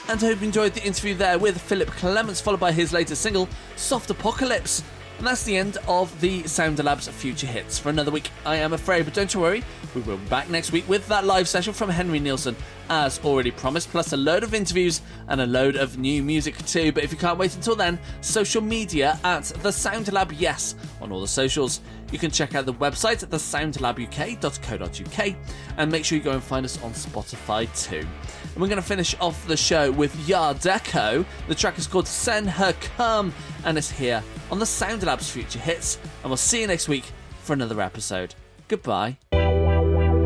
And I hope you enjoyed the interview there with Philip Clements, followed by his latest single, Soft Apocalypse. And that's the end of the Soundelab's Future Hits for another week, I am afraid. But don't you worry, we will be back next week with that live session from Henry Nielsen, as already promised, plus a load of interviews and a load of new music too. But if you can't wait until then, social media at The Soundelab Yes on all the socials. You can check out the website at thesoundelabuk.co.uk and make sure you go and find us on Spotify too. And we're going to finish off the show with Yard Deco. The track is called Send Her Come and it's here on the Soundelab's Future Hits. And we'll see you next week for another episode. Goodbye.